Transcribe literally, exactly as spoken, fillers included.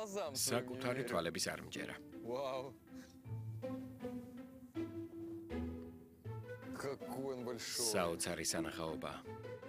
глазам своим не საკუთარი верю. თვალების არ მჯერა. Вау. Какой он большой. საოცარი სანახაობა.